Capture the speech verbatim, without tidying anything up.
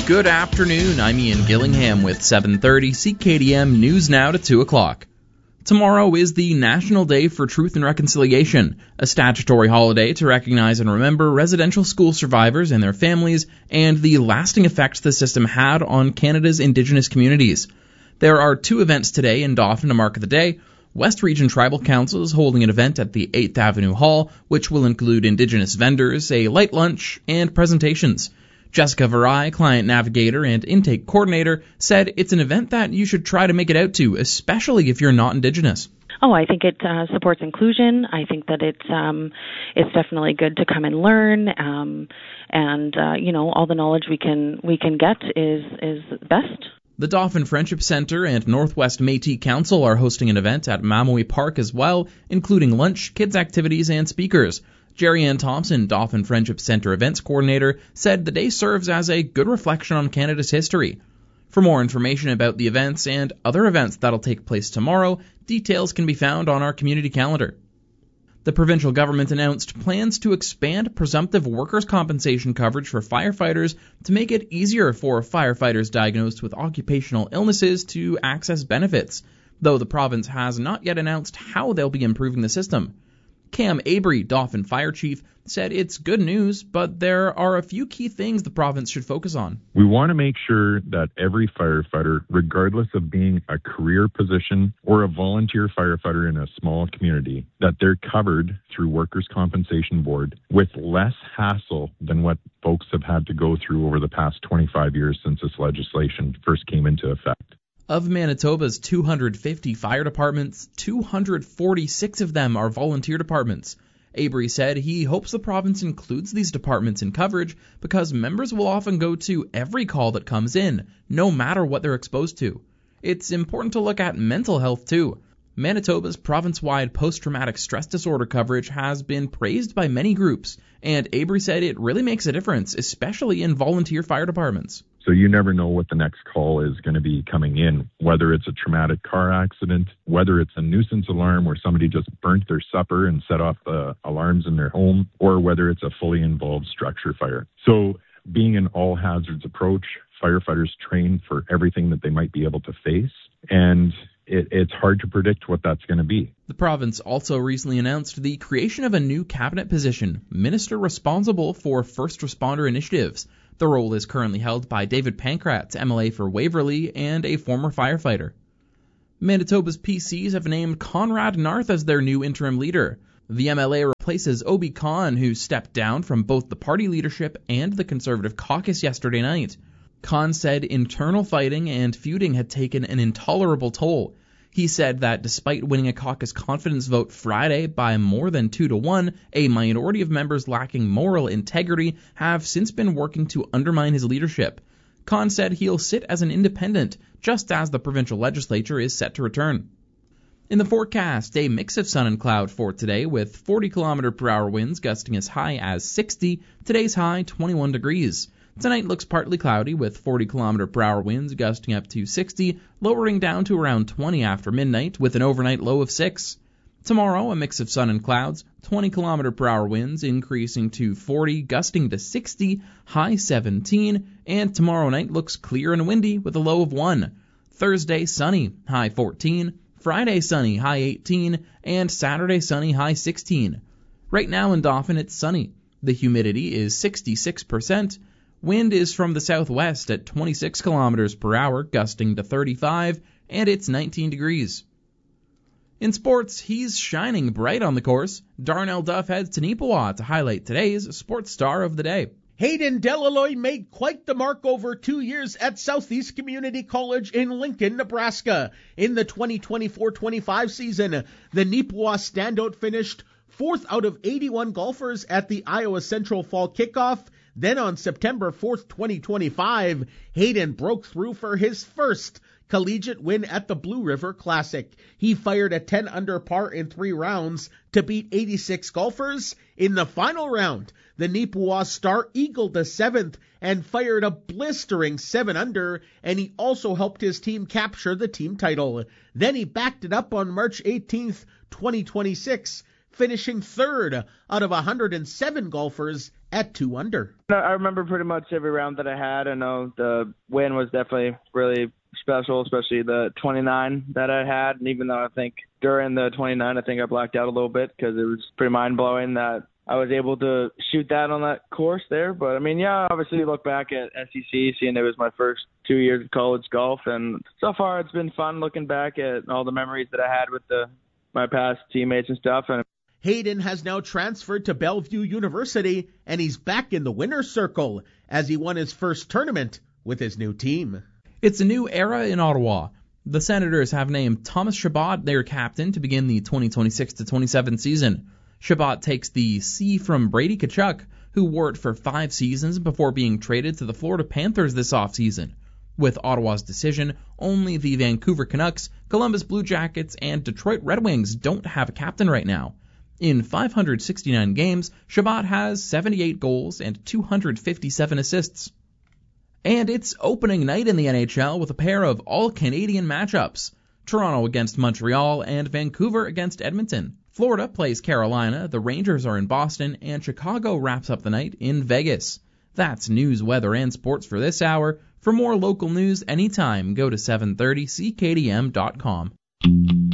Good afternoon, I'm Ian Gillingham with seven thirty C K D M News Now to two o'clock. Tomorrow is the National Day for Truth and Reconciliation, a statutory holiday to recognize and remember residential school survivors and their families and the lasting effects the system had on Canada's Indigenous communities. There are two events today in Dauphin to mark the day. West Region Tribal Council is holding an event at the eighth Avenue Hall, which will include Indigenous vendors, a light lunch, and presentations. Jessica Varai, Client Navigator and Intake Coordinator, said it's an event that you should try to make it out to, especially if you're not Indigenous. Oh, I think it uh, supports inclusion. I think that it's um, it's definitely good to come and learn, um, and uh, you know, all the knowledge we can we can get is is best. The Dauphin Friendship Centre and Northwest Métis Council are hosting an event at Mamoe Park as well, including lunch, kids' activities, and speakers. Jerry Ann Thompson, Dauphin Friendship Centre Events Coordinator, said the day serves as a good reflection on Canada's history. For more information about the events and other events that'll take place tomorrow, details can be found on our community calendar. The provincial government announced plans to expand presumptive workers' compensation coverage for firefighters to make it easier for firefighters diagnosed with occupational illnesses to access benefits, though the province has not yet announced how they'll be improving the system. Cam Abry, Dauphin Fire Chief, said it's good news, but there are a few key things the province should focus on. We want to make sure that every firefighter, regardless of being a career position or a volunteer firefighter in a small community, that they're covered through Workers' Compensation Board with less hassle than what folks have had to go through over the past twenty-five years since this legislation first came into effect. Of Manitoba's two hundred fifty fire departments, two hundred forty-six of them are volunteer departments. Abry said he hopes the province includes these departments in coverage because members will often go to every call that comes in, no matter what they're exposed to. It's important to look at mental health too. Manitoba's province-wide post-traumatic stress disorder coverage has been praised by many groups, and Abry said it really makes a difference, especially in volunteer fire departments. So you never know what the next call is going to be coming in, whether it's a traumatic car accident, whether it's a nuisance alarm where somebody just burnt their supper and set off the alarms in their home, or whether it's a fully involved structure fire. So being an all hazards approach, firefighters train for everything that they might be able to face, and it, it's hard to predict what that's going to be. The province also recently announced the creation of a new cabinet position, Minister responsible for first responder initiatives. The role is currently held by David Pankratz, M L A for Waverley and a former firefighter. Manitoba's P Cs have named Conrad Narth as their new interim leader. The M L A replaces Obi Khan, who stepped down from both the party leadership and the Conservative caucus yesterday night. Khan said internal fighting and feuding had taken an intolerable toll. He said that despite winning a caucus confidence vote Friday by more than two to one, a minority of members lacking moral integrity have since been working to undermine his leadership. Khan said he'll sit as an independent, just as the provincial legislature is set to return. In the forecast, a mix of sun and cloud for today with forty kilometer per hour winds gusting as high as sixty, today's high twenty-one degrees. Tonight looks partly cloudy with forty kilometer per hour winds gusting up to sixty, lowering down to around twenty after midnight with an overnight low of six. Tomorrow, a mix of sun and clouds, twenty kilometer per hour winds increasing to forty, gusting to sixty, high seventeen, and tomorrow night looks clear and windy with a low of one. Thursday, sunny, high fourteen, Friday, sunny, high eighteen, and Saturday, sunny, high sixteen. Right now in Dauphin, it's sunny. The humidity is sixty-six percent. Wind is from the southwest at twenty-six kilometers per hour, gusting to thirty-five, and it's nineteen degrees. In sports, he's shining bright on the course. Darnell Duff heads to Neepawa to highlight today's sports star of the day. Hayden Delaloy made quite the mark over two years at Southeast Community College in Lincoln, Nebraska. In the twenty twenty-four twenty-five season, the Neepawa standout finished fourth out of eighty-one golfers at the Iowa Central Fall Kickoff. Then on September fourth, twenty twenty-five, Hayden broke through for his first collegiate win at the Blue River Classic. He fired a ten under par in three rounds to beat eighty-six golfers. In the final round, the Neepawa star eagled a seventh and fired a blistering seven under, and he also helped his team capture the team title. Then he backed it up on March eighteenth, twenty twenty-six, finishing third out of one hundred seven golfers at two under. I remember pretty much every round that I had. I know the win was definitely really special, especially the twenty-nine that I had. And even though I think during the twenty-nine, I think I blacked out a little bit because it was pretty mind-blowing that I was able to shoot that on that course there. But, I mean, yeah, obviously you look back at S E C, seeing it was my first two years of college golf. And so far it's been fun looking back at all the memories that I had with the my past teammates and stuff. And Hayden has now transferred to Bellevue University, and he's back in the winner's circle as he won his first tournament with his new team. It's a new era in Ottawa. The Senators have named Thomas Chabot their captain to begin the twenty twenty-six to twenty-seven season. Chabot takes the C from Brady Tkachuk, who wore it for five seasons before being traded to the Florida Panthers this offseason. With Ottawa's decision, only the Vancouver Canucks, Columbus Blue Jackets, and Detroit Red Wings don't have a captain right now. In five hundred sixty-nine games, Chabot has seventy-eight goals and two hundred fifty-seven assists. And it's opening night in the N H L with a pair of all-Canadian matchups. Toronto against Montreal and Vancouver against Edmonton. Florida plays Carolina, the Rangers are in Boston, and Chicago wraps up the night in Vegas. That's news, weather, and sports for this hour. For more local news anytime, go to seven thirty C K D M dot com.